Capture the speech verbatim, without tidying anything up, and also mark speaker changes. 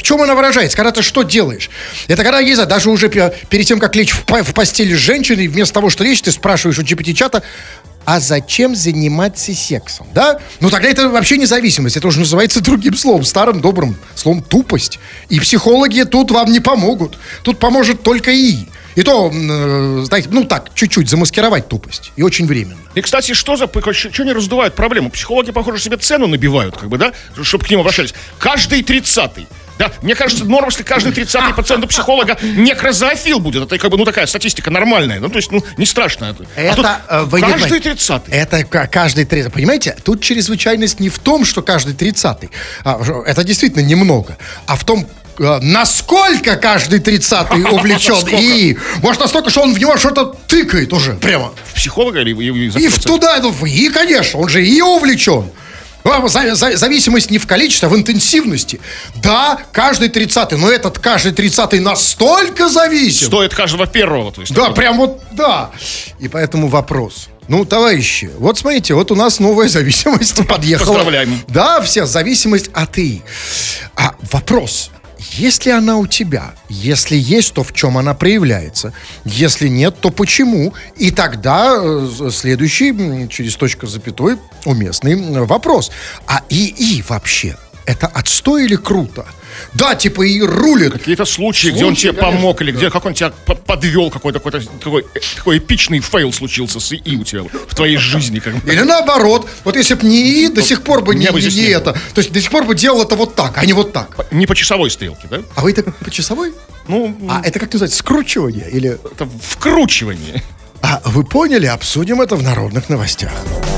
Speaker 1: чем она выражается? Когда ты что делаешь? Это когда, я не знаю, даже уже перед тем, как лечь в, в постели с женщиной, вместо того, что лечь, ты спрашиваешь у джи пи ти-чата, а зачем заниматься сексом, да? Ну, тогда это вообще независимость. Это уже называется другим словом, старым добрым словом тупость. И психологи тут вам не помогут. Тут поможет только ИИ. И то, э, знаете, ну так, чуть-чуть замаскировать тупость. И очень временно.
Speaker 2: И, кстати, что за... Что не раздувают проблему? Психологи, похоже, себе цену набивают, как бы, да? Чтобы к ним обращались. Каждый тридцатый. Да, мне кажется, норм, если каждый тридцатый пациент у психолога некрозоофил будет. Это как бы, ну, такая статистика нормальная. Ну, то есть, ну, не страшно.
Speaker 1: Это,
Speaker 2: а тут
Speaker 1: вы
Speaker 2: каждый тридцатый.
Speaker 1: Это каждый тридцатый. Понимаете, тут чрезвычайность не в том, что каждый тридцатый. Это действительно немного. А в том, насколько каждый тридцатый увлечен. И может настолько, что он в него что-то тыкает уже прямо.
Speaker 2: В психолога или в...
Speaker 1: И в туда, ну, в и, конечно, он же и увлечен. Зависимость не в количестве, а в интенсивности. Да, каждый тридцатый, но этот каждый тридцатый настолько зависим.
Speaker 2: Стоит каждого первого, то есть.
Speaker 1: Да, такой. Прям вот, да. И поэтому вопрос. Ну, товарищи, вот смотрите, вот у нас новая зависимость подъехала.
Speaker 2: Поздравляем.
Speaker 1: Да, все, зависимость от ИИ. А вопрос. Есть ли она у тебя? Если есть, то в чем она проявляется? Если нет, то почему? И тогда э, следующий, через точку запятой, уместный вопрос. А ИИ вообще, это отстой или круто? Да, типа и рулит.
Speaker 2: Какие-то случаи, случаи где он тебе конечно, помог, или да. где как он тебя подвел, какой-то, какой-то такой, такой эпичный фейл случился с ИИ у тебя в твоей жизни. Как бы.
Speaker 1: Или наоборот, вот если бы не ИИ, до сих пор бы не, не, не это. То есть до сих пор бы делал это вот так, а не вот так.
Speaker 2: Не по часовой стрелке, да?
Speaker 1: А вы это по часовой?
Speaker 2: Ну,
Speaker 1: а это как называется, скручивание? Или...
Speaker 2: Это вкручивание.
Speaker 1: А вы поняли? Обсудим это в народных новостях.